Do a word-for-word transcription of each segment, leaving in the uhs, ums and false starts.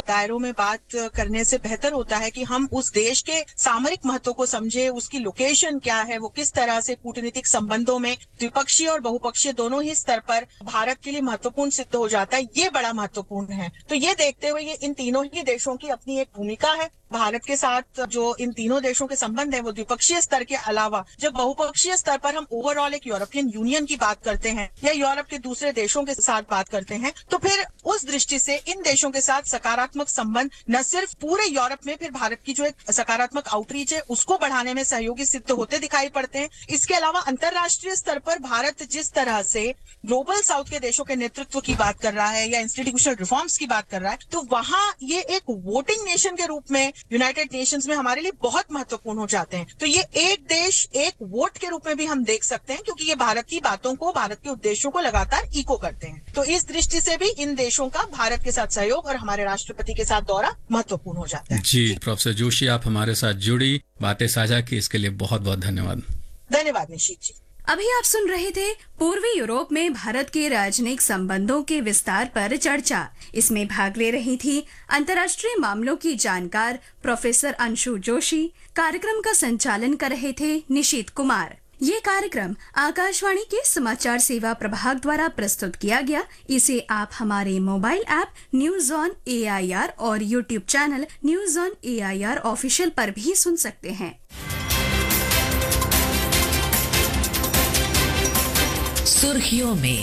दायरों में बात करने से बेहतर होता है कि हम उस देश के सामरिक महत्व को समझे, उसकी लोकेशन क्या है, वो किस तरह से कूटनीतिक संबंधों में द्विपक्षीय और बहुपक्षीय दोनों ही स्तर पर भारत के लिए महत्वपूर्ण सिद्ध हो जाता है, ये बड़ा महत्वपूर्ण है। तो ये देखते हुए ये इन तीनों ही देशों की अपनी एक भूमिका है। भारत के साथ जो इन तीनों देशों के संबंध है वो द्विपक्षीय स्तर के अलावा जब बहुपक्षीय स्तर पर हम ओवरऑल एक यूरोपियन यूनियन की बात करते हैं या यूरोप के दूसरे देशों के साथ बात करते हैं, तो फिर उस दृष्टि से इन देशों के साथ सकारात्मक संबंध न सिर्फ पूरे यूरोप में फिर भारत की जो एक सकारात्मक आउटरीच है उसको बढ़ाने में सहयोगी सिद्ध होते दिखाई पड़ते हैं। इसके अलावा अंतर्राष्ट्रीय स्तर पर भारत जिस तरह से ग्लोबल साउथ के देशों के नेतृत्व की बात कर रहा है या इंस्टीट्यूशनल रिफॉर्म्स की बात कर रहा है, तो वहां ये एक वोटिंग नेशन के रूप में यूनाइटेड नेशंस में हमारे लिए बहुत महत्वपूर्ण हो जाते हैं। तो ये एक देश एक वोट के रूप में भी हम देख सकते हैं, क्योंकि ये भारत की बातों को, भारत के उद्देश्यों को लगातार इको करते हैं। तो इस दृष्टि से भी इन देशों का भारत के साथ सहयोग और हमारे राष्ट्रपति के साथ दौरा महत्वपूर्ण हो जाता है। जी प्रोफेसर जोशी, आप हमारे साथ जुड़ी, बातें साझा की, इसके लिए बहुत बहुत धन्यवाद। धन्यवाद निशीत जी। अभी आप सुन रहे थे पूर्वी यूरोप में भारत के राजनयिक संबंधों के विस्तार पर चर्चा। इसमें भाग ले रही थी अंतर्राष्ट्रीय मामलों की जानकार प्रोफेसर अंशु जोशी। कार्यक्रम का संचालन कर रहे थे निशीत कुमार। ये कार्यक्रम आकाशवाणी के समाचार सेवा प्रभाग द्वारा प्रस्तुत किया गया। इसे आप हमारे mobile app news on A I R और YouTube channel news on A I R official पर भी सुन सकते हैं। सुर्खियों में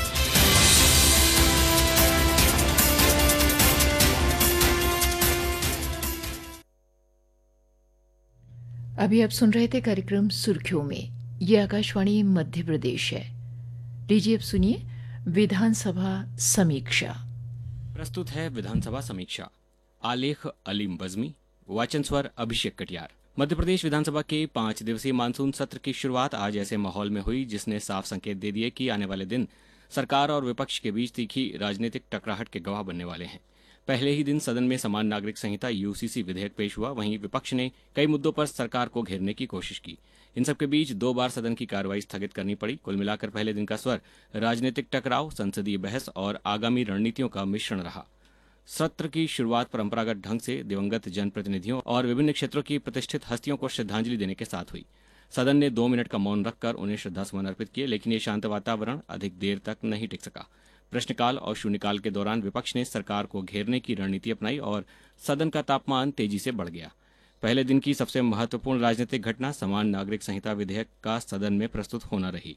अभी आप सुन रहे थे कार्यक्रम सुर्खियों में। ये आकाशवाणी मध्य प्रदेश है। लीजिए अब सुनिए विधानसभा समीक्षा। प्रस्तुत है विधानसभा समीक्षा। आलेख अलीम बज़मी, वाचन स्वर अभिषेक कटियार। मध्य प्रदेश विधानसभा के पांच दिवसीय मानसून सत्र की शुरुआत आज ऐसे माहौल में हुई जिसने साफ संकेत दे दिए कि आने वाले दिन सरकार और विपक्ष के बीच तीखी राजनीतिक टकराहट के गवाह बनने वाले हैं। पहले ही दिन सदन में समान नागरिक संहिता यू सी सी विधेयक पेश हुआ। वहीं विपक्ष ने कई मुद्दों पर सरकार को घेरने की कोशिश की। इन सबके बीच दो बार सदन की कार्रवाई स्थगित करनी पड़ी। कुल मिलाकर पहले दिन का स्वर राजनीतिक टकराव, संसदीय बहस और आगामी रणनीतियों का मिश्रण रहा। सत्र की शुरुआत परंपरागत ढंग से दिवंगत जनप्रतिनिधियों और विभिन्न क्षेत्रों की प्रतिष्ठित हस्तियों को श्रद्धांजलि देने के साथ हुई। सदन ने दो मिनट का मौन रखकर उन्हें श्रद्धासुमन अर्पित किए, लेकिन ये शांत वातावरण अधिक देर तक नहीं टिक सका। प्रश्नकाल और शून्यकाल के दौरान विपक्ष ने सरकार को घेरने की रणनीति अपनाई और सदन का तापमान तेजी से बढ़ गया। पहले दिन की सबसे महत्वपूर्ण राजनीतिक घटना समान नागरिक संहिता विधेयक का सदन में प्रस्तुत होना रही।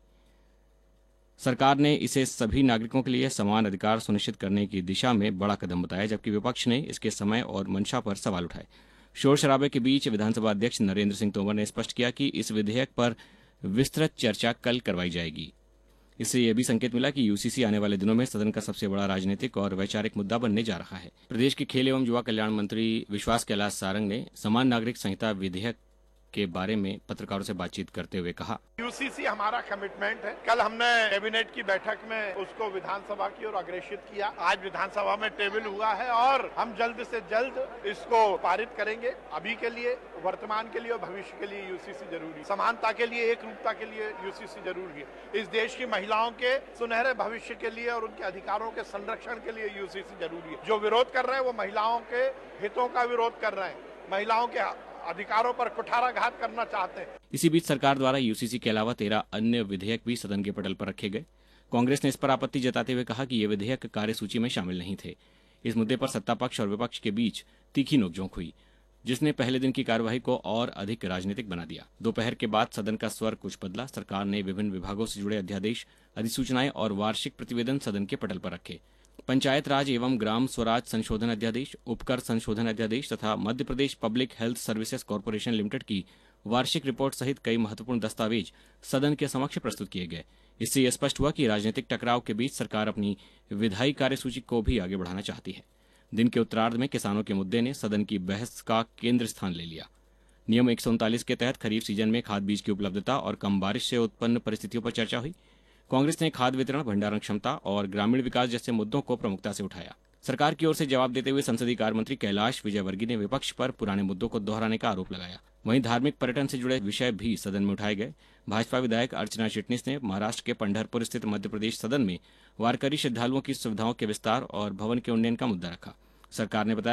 सरकार ने इसे सभी नागरिकों के लिए समान अधिकार सुनिश्चित करने की दिशा में बड़ा कदम बताया, जबकि विपक्ष ने इसके समय और मंशा पर सवाल उठाए। शोर शराबे के बीच विधानसभा अध्यक्ष नरेंद्र सिंह तोमर ने स्पष्ट किया कि इस विधेयक पर विस्तृत चर्चा कल करवाई जाएगी। इससे यह भी संकेत मिला कि यू सी सी आने वाले दिनों में सदन का सबसे बड़ा राजनीतिक और वैचारिक मुद्दा बनने जा रहा है। प्रदेश के खेल एवं युवा कल्याण मंत्री विश्वास कैलाश सारंग ने समान नागरिक संहिता विधेयक के बारे में पत्रकारों से बातचीत करते हुए कहा, यू सी सी हमारा कमिटमेंट है। कल हमने कैबिनेट की बैठक में उसको विधानसभा की ओर अग्रेषित किया। आज विधानसभा में टेबल हुआ है और हम जल्द से जल्द इसको पारित करेंगे। अभी के लिए, वर्तमान के लिए और भविष्य के लिए यू सी सी जरूरी है। समानता के लिए, एक रूपता के लिए यू सी सी जरूरी है। इस देश की महिलाओं के सुनहरे भविष्य के लिए और उनके अधिकारों के संरक्षण के लिए यू सी सी जरूरी है। जो विरोध कर रहे हैं वो महिलाओं के हितों का विरोध कर रहे हैं, महिलाओं के अधिकारों पर कुठाराघात करना चाहते हैं। इसी बीच सरकार द्वारा यू सी सी के अलावा तेरह अन्य विधेयक भी सदन के पटल पर रखे गए। कांग्रेस ने इस पर आपत्ति जताते हुए कहा कि ये विधेयक कार्यसूची में शामिल नहीं थे। इस मुद्दे पर सत्ता पक्ष और विपक्ष के बीच तीखी नोकझोंक हुई, जिसने पहले दिन की कार्यवाही को और अधिक राजनीतिक बना दिया। दोपहर के बाद सदन का स्वर कुछ बदला। सरकार ने विभिन्न विभागों से जुड़े अध्यादेश, अधिसूचनाएं और वार्षिक प्रतिवेदन सदन के पटल पर रखे। पंचायत राज एवं ग्राम स्वराज संशोधन अध्यादेश, उपकर संशोधन अध्यादेश तथा Madhya Pradesh public health services corporation limited की वार्षिक रिपोर्ट सहित कई महत्वपूर्ण दस्तावेज सदन के समक्ष प्रस्तुत किए गए। इससे यह स्पष्ट हुआ कि राजनीतिक टकराव के बीच सरकार अपनी विधायी कार्यसूची को भी आगे बढ़ाना चाहती है। दिन के उत्तरार्ध में किसानों के मुद्दे ने सदन की बहस का केंद्र स्थान ले लिया। नियम एक सौ उनतालीस के तहत खरीफ सीजन में खाद बीज की उपलब्धता और कम बारिश से उत्पन्न परिस्थितियों पर चर्चा हुई। कांग्रेस ने खाद वितरण, भंडारण क्षमता और ग्रामीण विकास जैसे मुद्दों को प्रमुखता से उठाया। सरकार की ओर से जवाब देते हुए संसदीय कार्य मंत्री कैलाश विजयवर्गीय ने विपक्ष पर पुराने मुद्दों को दोहराने का आरोप लगाया। वहीं धार्मिक पर्यटन से जुड़े विषय भी सदन में उठाए गए। भाजपा विधायक अर्चना चिटनीस ने महाराष्ट्र के पंढरपुर स्थित मध्य प्रदेश सदन में वारकरी श्रद्धालुओं की सुविधाओं के विस्तार और भवन के उन्नयन का मुद्दा रखा। सरकार ने बताया